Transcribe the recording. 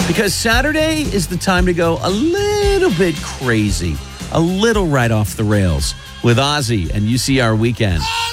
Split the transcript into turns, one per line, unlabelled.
Because Saturday is the time to go a little bit crazy, a little right off the rails with Ozzy and UCR Weekend.